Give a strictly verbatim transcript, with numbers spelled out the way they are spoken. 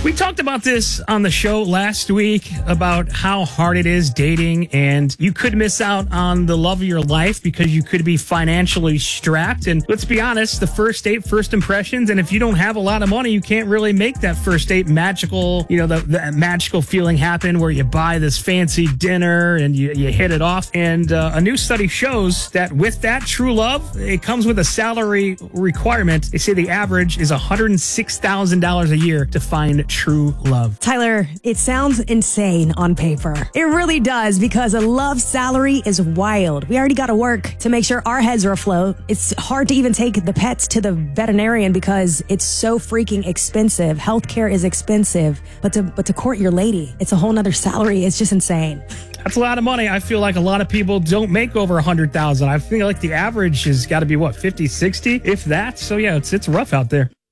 We talked about this on the show last week about how hard it is dating, and you could miss out on the love of your life because you could be financially strapped. And let's be honest, the first date, first impressions, and if you don't have a lot of money, you can't really make that first date magical, you know, the, the magical feeling happen where you buy this fancy dinner and you, you hit it off. And uh, a new study shows that with that true love, it comes with a salary requirement. They say the average is one hundred six thousand dollars a year to find true love. Tyler, it sounds insane on paper. It really does, because a love salary is wild. We already got to work to make sure our heads are afloat. It's hard to even take the pets to the veterinarian because it's so freaking expensive. Healthcare is expensive, but to but to court your lady, it's a whole nother salary. It's just insane. That's a lot of money. I feel like a lot of people don't make over one hundred thousand dollars. I feel like the average has got to be, what, fifty, sixty, if that? So, yeah, it's it's rough out there.